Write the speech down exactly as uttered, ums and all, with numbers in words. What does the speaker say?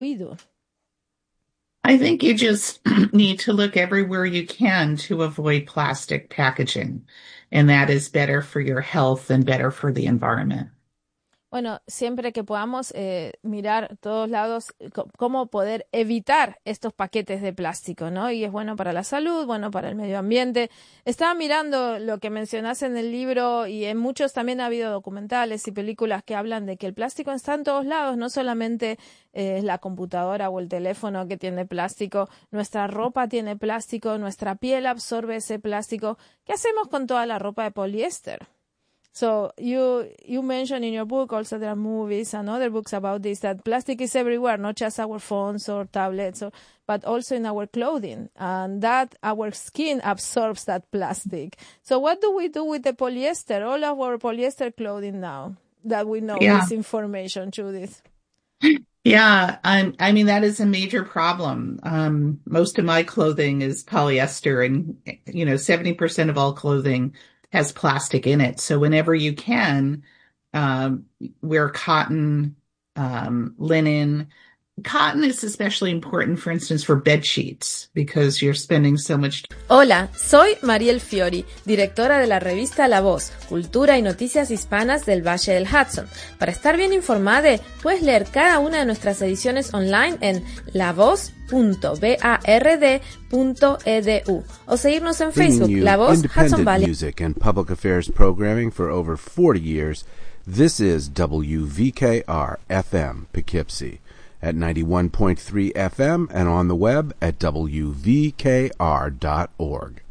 incluido. I think you just need to look everywhere you can to avoid plastic packaging, and that is better for your health and better for the environment. Bueno, siempre que podamos eh, mirar todos lados eh, co- cómo poder evitar estos paquetes de plástico, ¿no? Y es bueno para la salud, bueno para el medio ambiente. Estaba mirando lo que mencionás en el libro y en muchos también ha habido documentales y películas que hablan de que el plástico está en todos lados, no solamente eh, es la computadora o el teléfono que tiene plástico, nuestra ropa tiene plástico, nuestra piel absorbe ese plástico. ¿Qué hacemos con toda la ropa de poliéster? So you you mentioned in your book, also there are movies and other books about this, that plastic is everywhere, not just our phones or tablets, or, but also in our clothing, and that our skin absorbs that plastic. So what do we do with the polyester, all of our polyester clothing now that we know Yeah. this information, Judith? Yeah, I, I mean, that is a major problem. Um, most of my clothing is polyester, and, you know, seventy percent of all clothing has plastic in it. So whenever you can, um, wear cotton, um, linen. Cotton is especially important, for instance, for bed sheets, because you're spending so much. Hola, soy Mariel Fiori, directora de la revista La Voz, Cultura y Noticias Hispanas del Valle del Hudson. Para estar bien informada, puedes leer cada una de nuestras ediciones online en la voz punto bard punto e d u o seguirnos en Facebook, La Voz Hudson Valley. Music and public affairs programming for over forty years. This is W V K R F M Poughkeepsie at ninety-one point three F M and on the web at w v k r dot org.